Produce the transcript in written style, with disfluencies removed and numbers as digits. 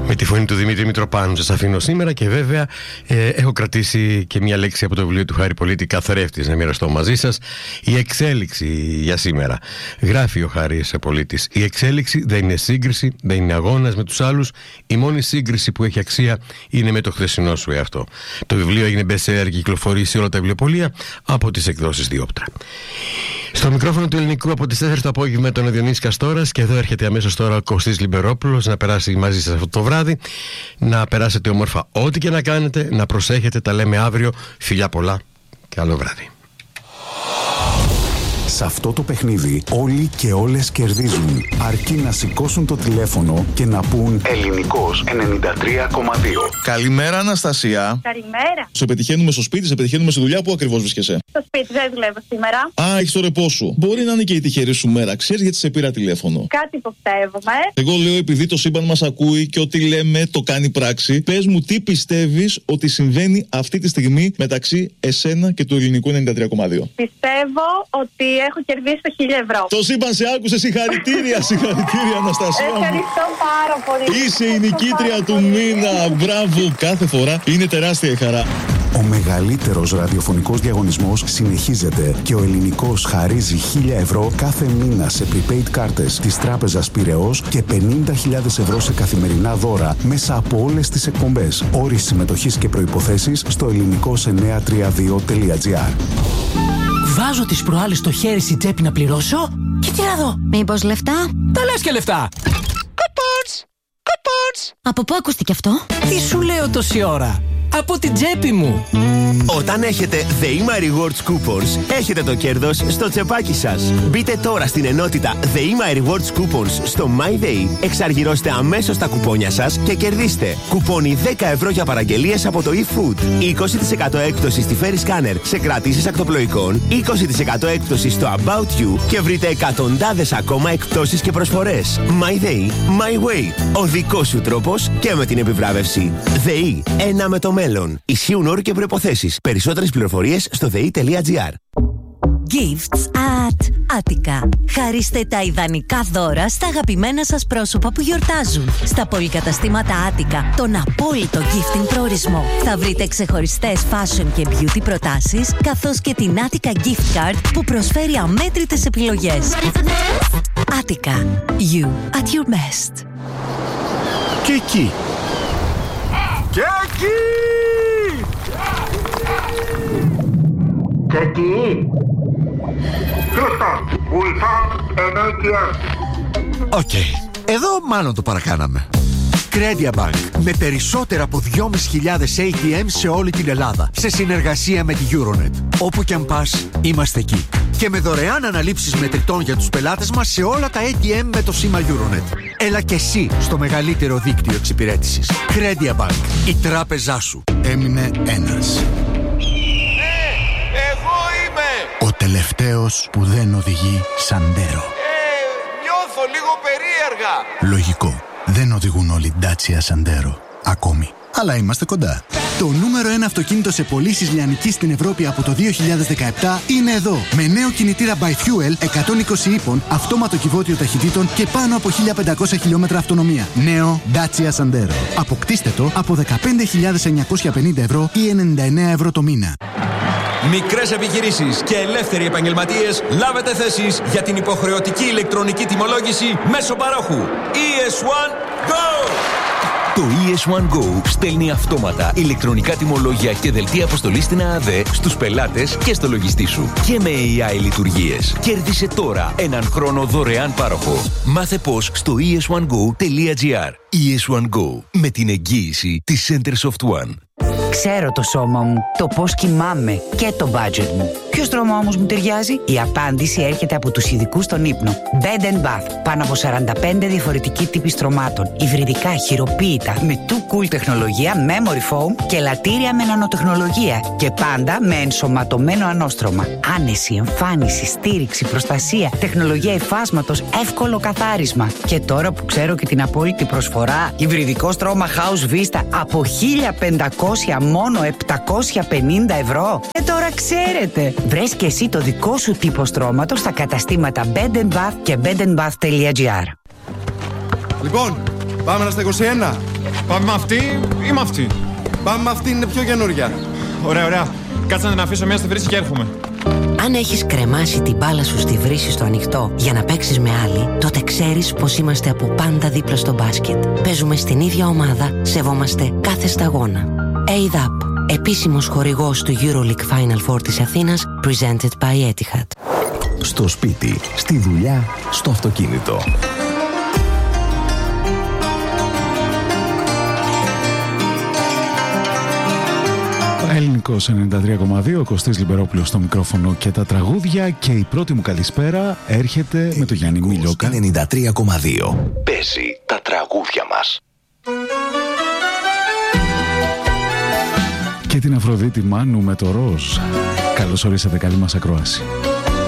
Με τη φωνή του Δημήτρη Μητροπάνου σας αφήνω σήμερα και βέβαια έχω κρατήσει και μια λέξη από το βιβλίο του Χάρη Πολίτη καθρέφτης να μοιραστώ μαζί σας. Η εξέλιξη για σήμερα. Γράφει ο Χάρης Πολίτης. Η εξέλιξη δεν είναι σύγκριση, δεν είναι αγώνας με τους άλλους. Η μόνη σύγκριση που έχει αξία είναι με το χθεσινό σου εαυτό. Το βιβλίο έγινε bestseller και κυκλοφορεί σε όλα τα βιβλιοπωλεία από τις εκδόσεις Διόπτρα. Στο μικρόφωνο του Ελληνικού από τις 4 το απόγευμα τον Διονύσης Καστόρας και εδώ έρχεται αμέσως τώρα ο Κωστής Λιμπερόπουλος να περάσει μαζί σας αυτό το βράδυ. Να περάσετε όμορφα ό,τι και να κάνετε, να προσέχετε, τα λέμε αύριο. Φιλιά πολλά, καλό βράδυ. Σε αυτό το παιχνίδι όλοι και όλες κερδίζουν, αρκεί να σηκώσουν το τηλέφωνο και να πούν Ελληνικός 93,2. Καλημέρα, Αναστασία. Καλημέρα. Σε πετυχαίνουμε στο σπίτι, σε πετυχαίνουμε στη δουλειά. Πού ακριβώς βρίσκεσαι? Στο σπίτι, δεν δουλεύω σήμερα. Α, έχεις το ρεπό σου. Μπορεί να είναι και η τυχερή σου μέρα. Ξέρεις γιατί σε πήρα τηλέφωνο? Κάτι υποψεύομαι. Εγώ λέω, επειδή το σύμπαν μας ακούει και ό,τι λέμε το κάνει πράξη, πες μου τι πιστεύεις ότι συμβαίνει αυτή τη στιγμή μεταξύ εσένα και του Ελληνικού 93,2. Πιστεύω ότι έχω κερδίσει το 1.000 ευρώ. Το σύμπαν σε άκουσε, συγχαρητήρια, συγχαρητήρια, Αναστασία. Ευχαριστώ πάρα πολύ. Είσαι η νικήτρια του μήνα. Μπράβο, κάθε φορά είναι τεράστια η χαρά. Ο μεγαλύτερος ραδιοφωνικός διαγωνισμός συνεχίζεται και ο Ελληνικός χαρίζει 1.000 ευρώ κάθε μήνα σε prepaid κάρτες της Τράπεζας Πειραιώς και 50.000 ευρώ σε καθημερινά δώρα μέσα από όλες τις εκπομπές. Όροι συμμετοχής και προϋποθέσεις στο ελληνικός932.gr. Βάζω τις προάλλες το χέρι στη τσέπη να πληρώσω και τι να δω. Μήπως λεφτά? Τα λες και λεφτά. Κουπόνς. Από πού ακούστηκε αυτό? Τι σου λέω τόση ώρα? Από την τσέπη μου. Όταν έχετε The My Rewards Coupons, έχετε το κέρδος στο τσεπάκι σας. Μπείτε τώρα στην ενότητα The My Rewards Coupons στο MyDay, εξαργυρώστε αμέσως τα κουπόνια σας και κερδίστε κουπόνι 10 ευρώ για παραγγελίες από το eFood, 20% έκπτωση στη Ferry Scanner σε κρατήσεις ακτοπλοϊκών, 20% έκπτωση στο About You και βρείτε εκατοντάδες ακόμα εκπτώσεις και προσφορές. MyDay, My Way. Ο δικός σου τρόπος και με την επιβράβευση. ΔΕΗ, ένα με το μέλλον. Ισχύουν όροι και προϋποθέσεις. Περισσότερες πληροφορίες στο dei.gr. Gifts at Attica. Χαρίστε τα ιδανικά δώρα στα αγαπημένα σας πρόσωπα που γιορτάζουν. Στα πολυκαταστήματα Attica, τον απόλυτο gifting προορισμό. Θα βρείτε ξεχωριστές fashion και beauty προτάσεις, καθώς και την Attica Gift Card που προσφέρει αμέτρητες επιλογές. Attica. You at your best. Και εκεί. Και εκεί! Και εκεί! Φύστα, Ulsan ATM. Οκ, εδώ μάλλον το παρακάναμε. Credia Bank, με περισσότερα από 2.500 ATM σε όλη την Ελλάδα, σε συνεργασία με τη Euronet. Όπου κι αν πας, είμαστε εκεί. Και με δωρεάν αναλήψεις μετρητών για τους πελάτες μας σε όλα τα ATM με το σήμα Euronet. Έλα και εσύ στο μεγαλύτερο δίκτυο εξυπηρέτησης. Credia Bank, η τράπεζά σου. Έμεινε ένας. Εγώ είμαι! Ο τελευταίος που δεν οδηγεί Σαντέρο. Νιώθω λίγο περίεργα. Λογικό. Δεν οδηγούν όλοι Dacia Sandero. Ακόμη. Αλλά είμαστε κοντά. Το νούμερο 1 αυτοκίνητο σε πωλήσεις λιανικής στην Ευρώπη από το 2017 είναι εδώ. Με νέο κινητήρα by Fuel 120 ύπων, αυτόματο κυβότιο ταχυτήτων και πάνω από 1.500 χιλιόμετρα αυτονομία. Νέο Dacia Sandero. Αποκτήστε το από 15.950 ευρώ ή 99 ευρώ το μήνα. Μικρές επιχειρήσεις και ελεύθεροι επαγγελματίες, λάβετε θέσεις για την υποχρεωτική ηλεκτρονική τιμολόγηση μέσω παρόχου. ES1 Go! Το ES1 Go στέλνει αυτόματα ηλεκτρονικά τιμολόγια και δελτία αποστολής στην ΑΑΔ στους πελάτες και στο λογιστή σου. Και με AI λειτουργίες. Κέρδισε τώρα έναν χρόνο δωρεάν πάροχο. Μάθε πώς στο es1go.gr. ES1 Go, με την εγγύηση της Centersoft One. Ξέρω το σώμα μου, το πώς κοιμάμαι και το budget μου. Ποιο στρώμα όμως μου ταιριάζει? Η απάντηση έρχεται από τους ειδικούς στον ύπνο. Bed & Bath. Πάνω από 45 διαφορετικοί τύποι στρωμάτων. Υβριδικά, χειροποίητα, με too cool τεχνολογία, memory foam και λατήρια με νανοτεχνολογία. Και πάντα με ενσωματωμένο ανώστρωμα. Άνεση, εμφάνιση, στήριξη, προστασία, τεχνολογία υφάσματος, εύκολο καθάρισμα. Και τώρα που ξέρω και την απόλυτη προσφορά, υβριδικό στρώμα House Vista από 1.500 μόνο 750 ευρώ. Τώρα ξέρετε. Βρες και εσύ το δικό σου τύπο στρώματος στα καταστήματα Bed & Bath και bedandbath.gr. Λοιπόν, πάμε στα 21. Πάμε με αυτή ή με αυτή? Πάμε με αυτή, είναι πιο καινούρια. Ωραία, ωραία. Κάτσε να την αφήσω μια στη βρύση και έρχομαι. Αν έχεις κρεμάσει την μπάλα σου στη βρύση στο ανοιχτό για να παίξεις με άλλη, τότε ξέρεις πως είμαστε από πάντα δίπλα στο μπάσκετ. Παίζουμε στην ίδια ομάδα, σεβόμαστε κάθε σταγόνα. ADAP, επίσημος χορηγός του EuroLeague Final Four της Αθήνας, presented by Etihad. Στο σπίτι, στη δουλειά, στο αυτοκίνητο. Ελληνικός 93,2, Κωστής Λιμπερόπουλος στο μικρόφωνο και τα τραγούδια, και η πρώτη μου καλησπέρα έρχεται με το Γιάννη Μιλιόκα. 93,2. Παίζει τα τραγούδια μας. Και την Αφροδίτη Μάνου με το ροζ. Καλώς ορίσατε, καλή μας ακρόαση.